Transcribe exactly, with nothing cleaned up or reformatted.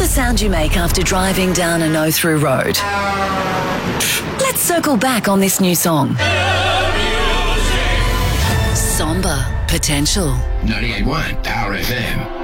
sound you make after driving down a no-through road? Let's circle back on this new song. Somber Potential. ninety-eight point one Power F M.